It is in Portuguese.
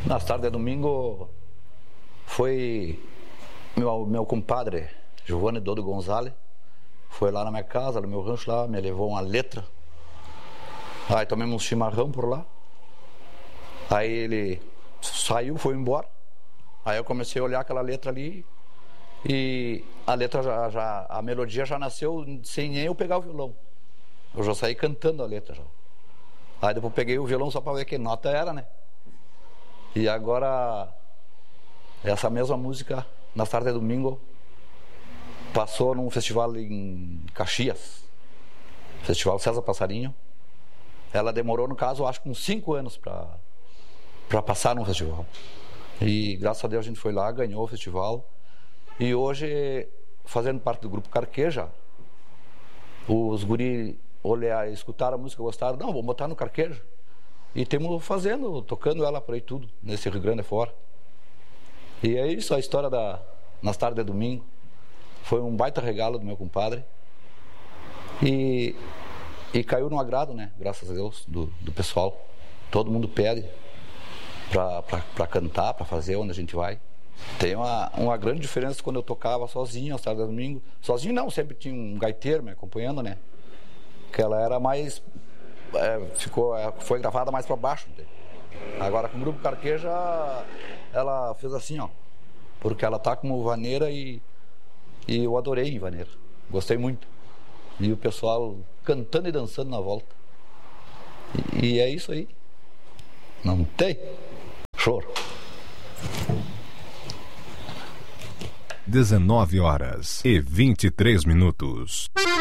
Nas tardes de domingo foi meu compadre, Giovanni Dodo Gonzalez, foi lá na minha casa, no meu rancho lá, me levou uma letra. Aí tomamos um chimarrão por lá. Aí ele saiu, foi embora. Aí eu comecei a olhar aquela letra ali e a letra a melodia já nasceu sem nem eu pegar o violão. Eu já saí cantando a letra já. Aí depois peguei o violão só para ver que nota era, né? E agora essa mesma música, na tarde de domingo, passou num festival em Caxias, Festival César Passarinho. Ela demorou, no caso, acho que uns 5 anos para passar no festival. E graças a Deus a gente foi lá, ganhou o festival. E hoje, fazendo parte do grupo Carqueja, os guri escutaram a música, gostaram. Não, vamos botar no Carqueja. E temos tocando ela por aí tudo, nesse Rio Grande fora. E é isso, a história nas tardes de domingo. Foi um baita regalo do meu compadre. E caiu no agrado, né? Graças a Deus, do pessoal. Todo mundo pede para cantar, para fazer onde a gente vai. Tem uma grande diferença quando eu tocava sozinho às tardes de domingo. Sozinho não, sempre tinha um gaiteiro me acompanhando, né? Que ela era mais... foi gravada mais para baixo. Agora com o grupo Carqueja, ela fez assim, ó. Porque ela tá como vaneira e eu adorei em vaneira. Gostei muito. E o pessoal cantando e dançando na volta. E é isso aí. Não tem choro. 19h23.